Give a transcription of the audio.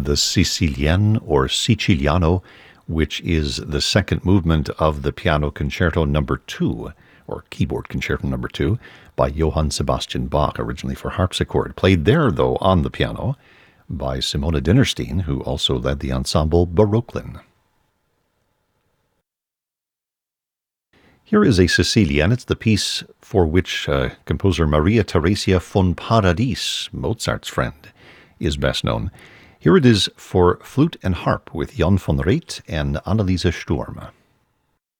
the Sicilienne or Siciliano, which is the second movement of the Piano Concerto No. 2, or Keyboard Concerto No. 2, by Johann Sebastian Bach, originally for harpsichord. Played there, though, on the piano by Simona Dinnerstein, who also led the ensemble Baroklin. Here is a Sicilienne. It's the piece for which composer Maria Theresia von Paradis, Mozart's friend, is best known. Here it is for flute and harp with Jan van Reit and Anneliese Sturm.